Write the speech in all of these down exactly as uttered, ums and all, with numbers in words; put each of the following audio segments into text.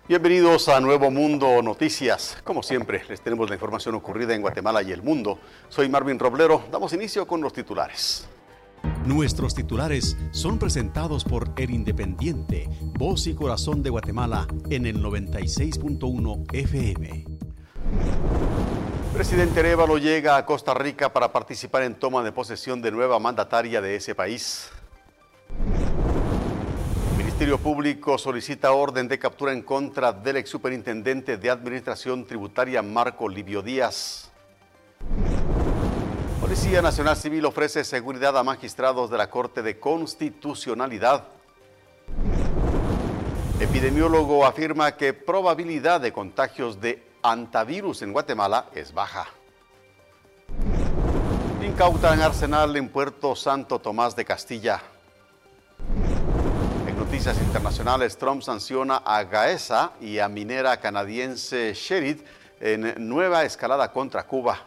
Bienvenidos a Nuevo Mundo Noticias. Como siempre, les tenemos la información ocurrida en Guatemala y el mundo. Soy Marvin Roblero. Damos inicio con los titulares. Nuestros titulares son presentados por El Independiente, voz y corazón de Guatemala en el noventa y seis punto uno F M. Presidente Arévalo llega a Costa Rica para participar en toma de posesión de nueva mandataria de ese país. El Ministerio Público solicita orden de captura en contra del ex superintendente de Administración Tributaria Marco Livio Díaz. Policía Nacional Civil ofrece seguridad a magistrados de la Corte de Constitucionalidad. Epidemiólogo afirma que probabilidad de contagios de antivirus en Guatemala es baja. Incautan arsenal en Puerto Santo Tomás de Castilla. En noticias internacionales, Trump sanciona a Gaesa y a minera canadiense Sherid en nueva escalada contra Cuba.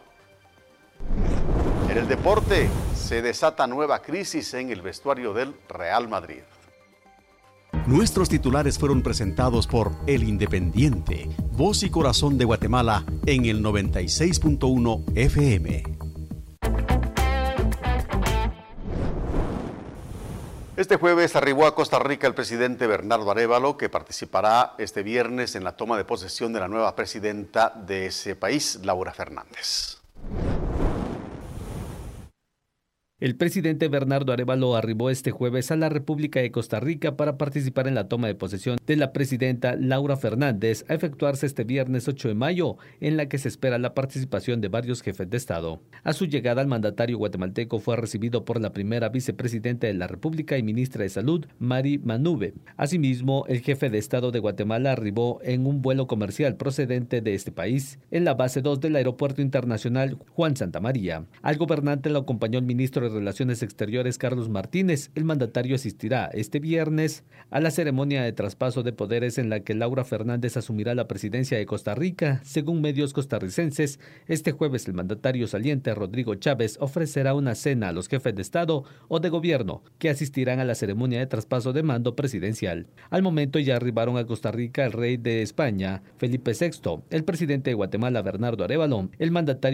En el deporte, se desata nueva crisis en el vestuario del Real Madrid. Nuestros titulares fueron presentados por El Independiente, voz y corazón de Guatemala en el noventa y seis punto uno F M. Este jueves arribó a Costa Rica el presidente Bernardo Arévalo, que participará este viernes en la toma de posesión de la nueva presidenta de ese país, Laura Fernández. El presidente Bernardo Arévalo arribó este jueves a la República de Costa Rica para participar en la toma de posesión de la presidenta Laura Fernández, a efectuarse este viernes ocho de mayo, en la que se espera la participación de varios jefes de Estado. A su llegada, el mandatario guatemalteco fue recibido por la primera vicepresidenta de la República y ministra de Salud, Mari Manube. Asimismo, el jefe de Estado de Guatemala arribó en un vuelo comercial procedente de este país, en la base dos del Aeropuerto Internacional Juan Santamaría. Al gobernante lo acompañó el ministro de Relaciones Exteriores Carlos Martínez. El mandatario asistirá este viernes a la ceremonia de traspaso de poderes en la que Laura Fernández asumirá la presidencia de Costa Rica. Según medios costarricenses, este jueves el mandatario saliente Rodrigo Chávez ofrecerá una cena a los jefes de Estado o de gobierno que asistirán a la ceremonia de traspaso de mando presidencial. Al momento ya arribaron a Costa Rica el rey de España, Felipe sexto, el presidente de Guatemala, Bernardo Arévalo, el mandatario